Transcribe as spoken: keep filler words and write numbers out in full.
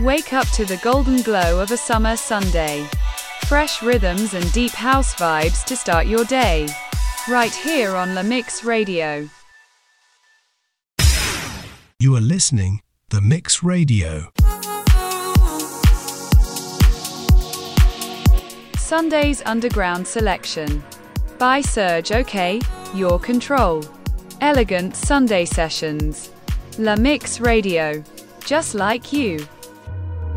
Wake up to the golden glow of a summer Sunday. Fresh rhythms and deep house vibes to start your day. Right here on La Mix Radio. You are listening The Mix Radio. Sunday's Underground Selection. By Serge OK, Your Control. Elegant Sunday Sessions. La Mix Radio. Just like you.